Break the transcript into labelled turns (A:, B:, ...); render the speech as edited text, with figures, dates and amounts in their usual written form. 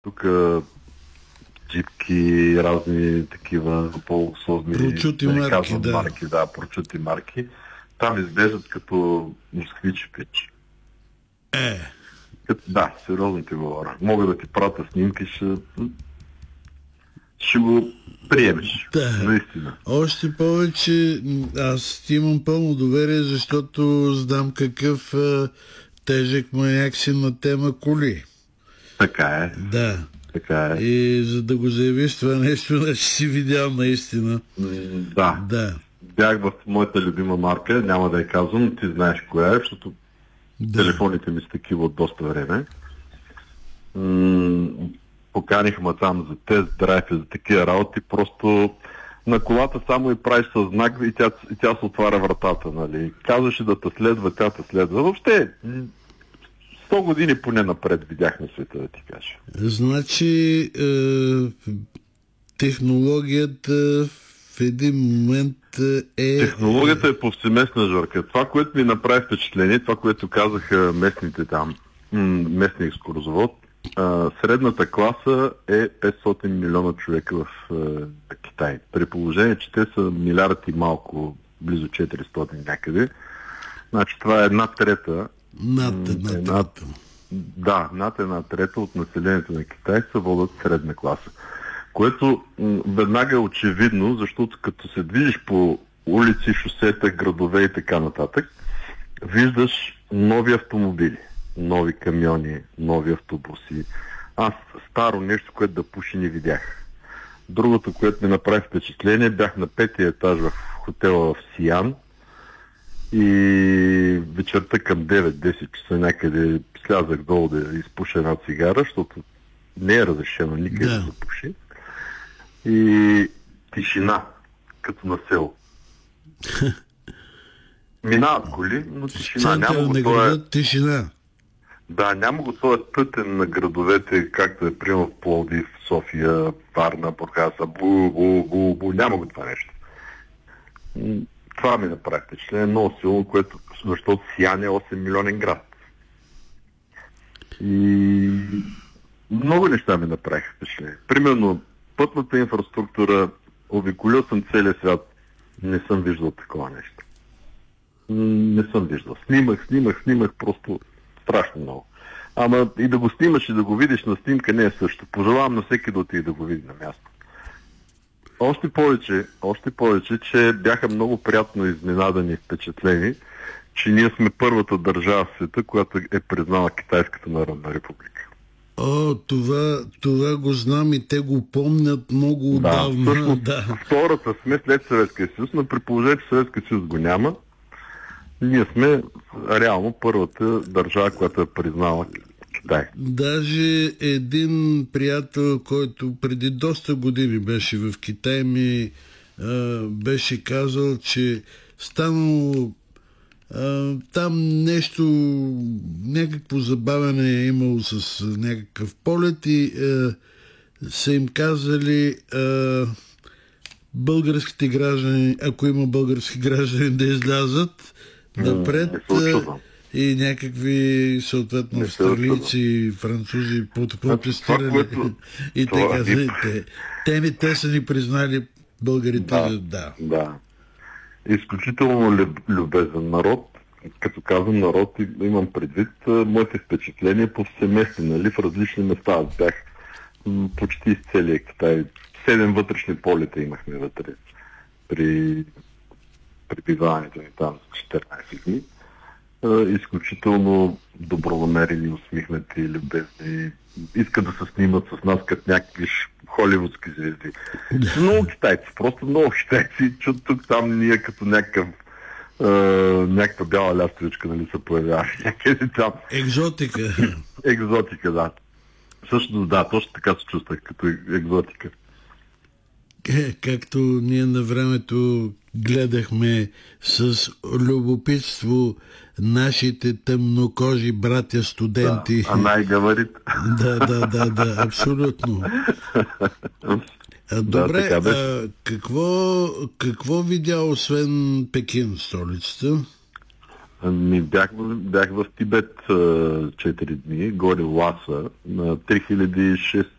A: Тук джипки, разни такива по-луксозни,
B: прочути
A: да не
B: марки,
A: казвам
B: да.
A: марки, да, прочути марки. Там изглеждат като москвичи пич. Да, сериозно ти говоря. Мога да ти пратя снимки, ще го приемеш.
B: Да.
A: Наистина.
B: Още повече аз ти имам пълно доверие, защото знам какъв тежък маняк си на тема коли.
A: Така е.
B: Да.
A: Така е.
B: И за да го заявиш това нещо, значи си видял наистина.
A: Да.
B: Да.
A: Бях в моята любима марка, няма да я казвам, но ти знаеш коя е, защото телефоните ми са такива от доста време. Поканих ме там за тест драйв и за такива работи, просто на колата само и правиш със знак и тя се отваря вратата, нали. Казваше да те следва, тя те следва. Въобще 100 години поне напред видях на света, да ти кажа.
B: Значи технологията в един момент
A: Технологията е повсеместна, Жорка. Това, което ми направи впечатление, това, което казаха местните там, местния екскурзовод, средната класа е 500 милиона човека в Китай. При положение, че те са милиард и малко, близо 400 някъде. Значи това е една трета.
B: Над една трета.
A: Да, над една трета от населението на Китай се водят средна класа. Което веднага е очевидно, защото като се движиш по улици, шосета, градове и така нататък, виждаш нови автомобили, нови камиони, нови автобуси. Аз старо нещо, което да пуши, не видях. Другото, което ми направи впечатление, бях на 5-ти етаж в хотела в Сиян и вечерта към 9-10 часа някъде слязах долу да изпуша една цигара, защото не е разрешено никъде да се пуши. И тишина, като на село. Минават коли, но тишина. Няма го това
B: тишина.
A: Да, няма го този тътен на градовете, както е приема в Пловдив, София, Варна, Бургаса, бу, няма го това нещо. Това ми направи впечатление много силно, защото Сиян е 8 милионен град. И много неща ми направиха впечатление. Примерно, пътната инфраструктура, обиколил съм целия свят, не съм виждал такова нещо. Не съм виждал. Снимах просто страшно много. Ама и да го снимаш и да го видиш на снимка не е също. Пожелавам на всеки да отиде да го види на място. Още повече, че бяха много приятно изненадани и впечатлени, че ние сме първата държава в света, която е признала Китайската народна република.
B: Това го знам и те го помнят много отдавна.
A: Всъщност, втората сме след Съветския съюз, но при положение, че Съветския съюз го няма, ние сме реално първата държава, която е признала Китай.
B: Даже един приятел, който преди доста години беше в Китай, ми беше казал, че станало там нещо, някакво забавяне е имало с някакъв полет и са им казали българските граждани, ако има български граждани, да излязат напред и някакви съответно австралийци, французи протестирали и така. Те са ни признали българите.
A: Да. Изключително любезен народ. Като казвам народ, имам предвид моите впечатления повсеместни, нали, в различни места. Аз бях почти из целия Китай. 7 вътрешни полета имахме вътре при пребиваването ни там за 14 дни. Изключително добронамерени, усмихнати, любезни. Искат да се снимат с нас като някакви холивудски звезди. Много китайци, просто много китайци. Чут тук там ние като някаква бяла лястовичка, нали, се появява. Някъде там. Екзотика, да. Също, да, точно така се чувствах, като екзотика.
B: Както ние на времето гледахме с любопитство нашите тъмнокожи братя студенти.
A: Да, най-гаварит.
B: Да, абсолютно. Добре, какво видя освен Пекин, столицата?
A: Бях в Тибет 4 дни, горе Ласа, на 3600